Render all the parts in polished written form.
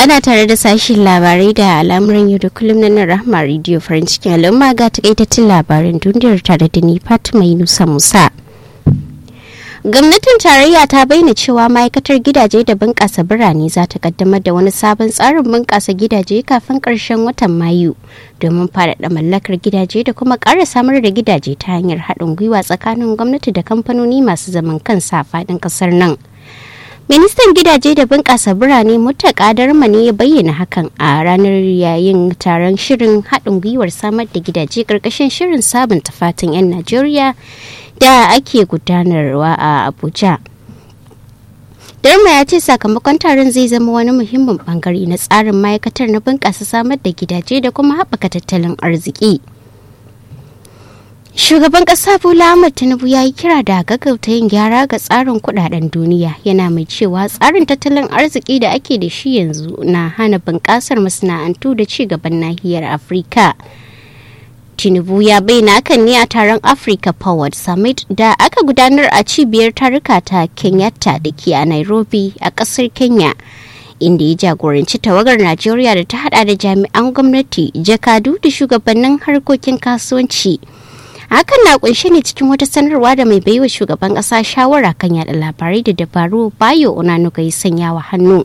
ana tare da sashin labarai da al'amuran yau da kullum na nan Rahma Radio farin cikin al'umma ga takaitattun labaran duniyar tare da ni Fatima Yunusa Musa. Gwamnatin tarayya ta bayyana cewa ma'aikatar gidaje da bunƙasa birane za ta kaddamar da wani sabon tsarin bunƙasa gidaje kafin ƙarshen watan Mayu domin faɗaɗa mallakar gidaje da kuma ƙara samar da gidaje ta hanyar haɗin gwiwa tsakanin gwamnati da kamfanoni masu zaman kansa a faɗin ƙasar nan. Ministan gidaje da bunƙasa birane Muttaka Darma ne ya bayyana hakan a ranar yayin taron shirin haɗin gwiwar samar da gidaje ƙarƙashin shirin sabunta fatan 'yan Najeriya da ake gudanarwa a Abuja. Darma ya ce sakamakon taron zai zama wani muhimmin bangare na tsarin ma'aikatar na bunƙasa samar da gidaje da kuma haɓaka tattalin arziki. Shugaban ƙasa Bola Ahmed Tinubu ya yi kira da gaggauta yin gyara ga tsarin kuɗaɗen duniya, yana mai cewa tsarin tattalin arziki da ake da shi yanzu na hana bunƙasar masana'antu da ci gaban nahiyar Afirka. Tinubu ya bayyana hakan ne a taron Africa Forward Summit da aka gudanar a cibiyar taruka ta Kenyatta da ke a Nairobi a ƙasar Kenya, inda ya jagoranci tawagar Najeriya da ta hada da jami'an gwamnati, jakadu da shugabannin harkokin kasuwanci. Hakan na kunshe ne cikin wata sanarwa da mai baiwa shugaban kasa shawara kan yada labarai da dabaru Bayo Onanuga ya sanya wa hannu.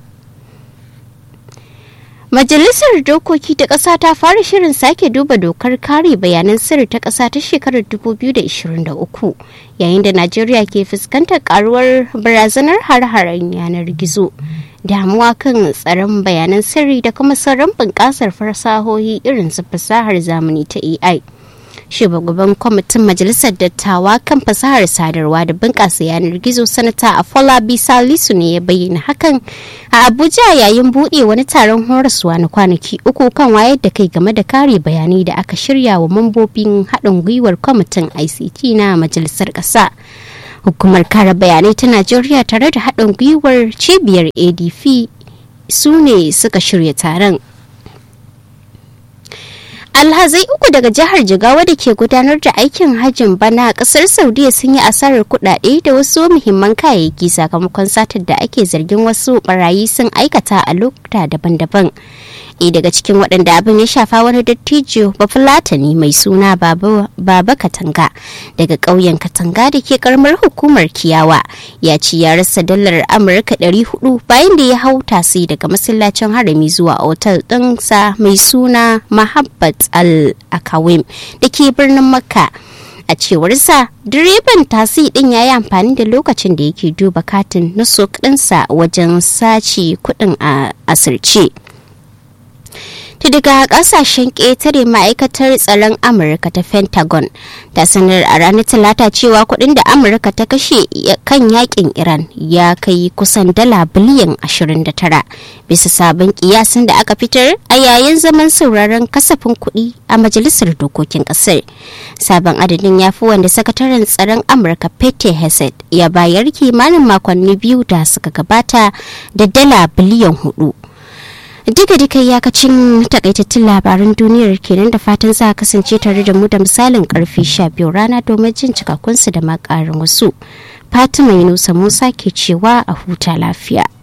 Majalisar Dokoki ta ƙasa ta fara shirin sake duba dokar kare bayanan sirri ta ƙasa ta shekarar 2023 yayin da Najeriya ke fuskantar karuwar barazanar har-haren yanar gizo. Damuwa kan tsaron bayanan sirri da kuma sauran bunƙasar fasahohi irin su fasahar zamani ta AI. Shugaban kwamitin majalisar dattawa kan fasahar sadarwa da bunƙasa yanar gizo sanata Afolabi Salisu ne ya bayyana hakan a Abuja yayin buɗe wani taron horaswa na kwanaki 3 kan wayar da kai game da kare bayanai da aka shirya wa mambobin haɗin gwiwar kwamitin ICT na majalisar ƙasa. Hukumar kare bayanai ta Najeriya tare da haɗin gwiwar cibiyar ADF su ne suka shirya taron. Alhazai 3 daga jihar Jigawa da ke gudanar da aikin hajjin bana a kasar Saudiya sun yi asarar kuɗaɗe da wasu muhimman kayayyaki sakamakon satar da ake zargin wasu barayi sun aikata a lokuta daban-daban. Daga cikin waɗanda abin ya shafa wani dattijo Bafulatani mai suna Baba Katanga daga ƙauyen Katanga da ke karamar hukumar Kiyawa ya ci ya rasa dalar Amurka 400 bayan da ya hau tasi daga masallacin harami zuwa otal ɗinsa mai suna Mahabbat Al-Akawim da ke birnin Makka. A cewarsa, direban tasi ɗin ya yi amfani da lokacin da yake duba katin na sok ɗinsa wajen sace kuɗin a asirce. Ta daga kasashen ƙetare ma'aikatar tsaron Amurka ta Pentagon ta sanar a ranar Talata cewa kuɗin da Amurka ta kashe kan yakin Iran ya kai kusan dala biliyan 29 bisa sabon kiyasin da aka fitar a yayin zaman sauraron kasafin kuɗi a majalisar dokokin ƙasar. Sabon adadin ya fi wanda sakataren tsaron Amurka Pete Hegseth ya bayar kimanin makonni 2 da suka gabata da dala biliyan 4. Duka iyakacin takaitattun labaran duniyar kenan da fatan za a kasance tare da mu da misalin karfe 12 rana domin jin cikakkunsu da makarin wasu. Fatima Yunusa Musa ke cewa a huta lafiya.